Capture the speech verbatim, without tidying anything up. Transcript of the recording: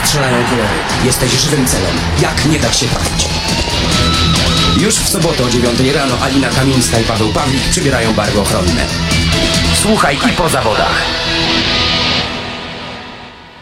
strzelają kolory. Jesteś żywym celem. Jak nie dać się trafić? Już w sobotę o dziewiątej rano Alina Kamińska i Paweł Pawlik przybierają barwy ochronne. Słuchaj i po zawodach.